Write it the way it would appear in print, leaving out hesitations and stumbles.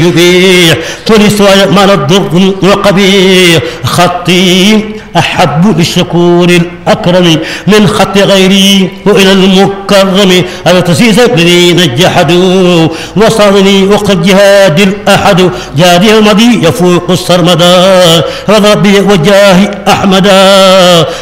فيه تونس مال الضر وقبيح خطي أحب بالشكور الأكرم من خط غيري وإلى المكرم أنا تسيس الذين جحدوا وصارني وقد جهاد الأحد جادي المضي يفوق السرمدا رضى بي وجاه أحمدا